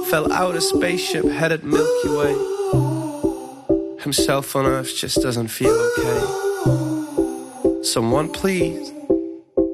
fell out a spaceship headed Milky Way. Himself on Earth just doesn't feel okay. Someone please